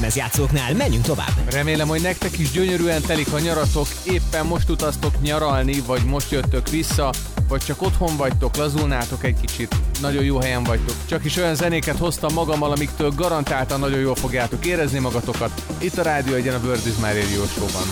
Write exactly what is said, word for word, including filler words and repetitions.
lemezjátszóknál, menjünk tovább. Remélem, hogy nektek is gyönyörűen telik a nyaratok, éppen most utaztok nyaralni, vagy most jöttök vissza, vagy csak otthon vagytok, lazulnátok egy kicsit, nagyon jó helyen vagytok. Csak is olyan zenéket hoztam magammal, amiktől garantáltan nagyon jól fogjátok érezni magatokat. Itt a Rádió Egyen, a World is My Radio Show-ban.